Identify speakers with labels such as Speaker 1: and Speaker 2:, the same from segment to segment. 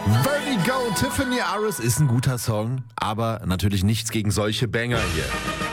Speaker 1: Vertigo, Tiffany Aris ist ein guter Song, aber natürlich nichts gegen solche Banger hier.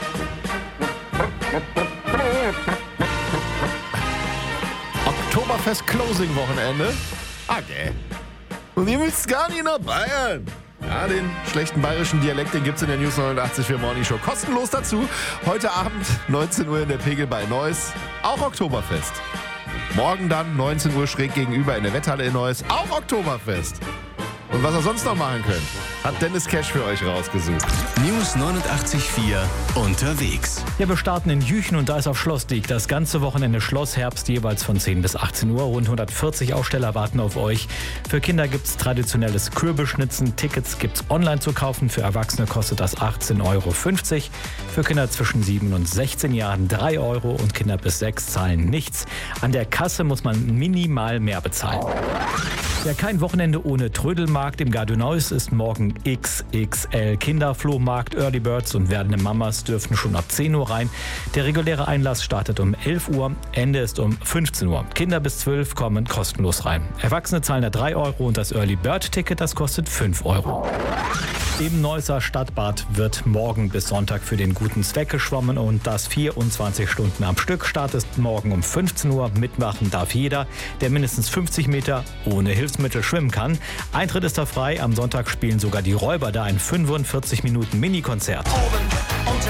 Speaker 1: Oktoberfest Closing Wochenende. Okay. Und ihr müsst gar nicht nach Bayern. Ja, den schlechten bayerischen Dialekt, den gibt's in der News 89 für Morning Show. Kostenlos dazu. Heute Abend 19 Uhr in der Pegel bei Neuss. Auch Oktoberfest. Morgen dann 19 Uhr schräg gegenüber in der Wetthalle in Neuss. Auch Oktoberfest. Und was ihr sonst noch machen könnt, hat Dennis Cash für euch rausgesucht.
Speaker 2: News 89.4 unterwegs.
Speaker 3: Ja, wir starten in Jüchen und da ist auf Schlossdiek das ganze Wochenende Schlossherbst, jeweils von 10 bis 18 Uhr. Rund 140 Aussteller warten auf euch. Für Kinder gibt's traditionelles Kürbisschnitzen. Tickets gibt's online zu kaufen. Für Erwachsene kostet das 18,50 Euro. Für Kinder zwischen 7 und 16 Jahren 3 Euro und Kinder bis 6 zahlen nichts. An der Kasse muss man minimal mehr bezahlen. Ja, kein Wochenende ohne Trödelmarkt. Im Gare du Neuss ist morgen XXL Kinderflohmarkt. Early Birds und werdende Mamas dürfen schon ab 10 Uhr rein. Der reguläre Einlass startet um 11 Uhr, Ende ist um 15 Uhr. Kinder bis 12 kommen kostenlos rein. Erwachsene zahlen da 3 Euro und das Early Bird Ticket, das kostet 5 Euro. Im Neusser Stadtbad wird morgen bis Sonntag für den guten Zweck geschwommen und das 24 Stunden am Stück. Start ist morgen um 15 Uhr. Mitmachen darf jeder, der mindestens 50 Meter ohne Hilfsmittel schwimmen kann. Eintritt ist da frei. Am Sonntag spielen sogar die Räuber da ein 45 Minuten Mini-Konzert.